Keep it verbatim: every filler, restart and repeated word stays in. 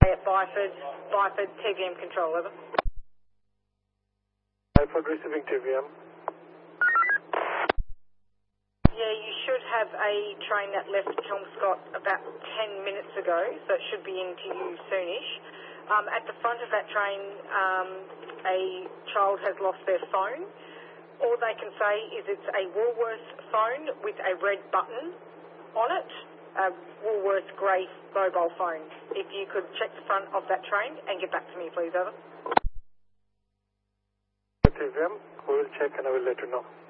At Byford, Byford, T V M control, over. Byford receiving T V M. Yeah, you should have a train that left Kelmscott about ten minutes ago, so it should be into you soonish. Um, at the front of that train, um, a child has lost their phone. All they can say is it's a Woolworths phone with a red button on it, a Woolworths grey mobile phone. If you could check the front of that train and get back to me, please, over. T V M, we will check and I will let you know.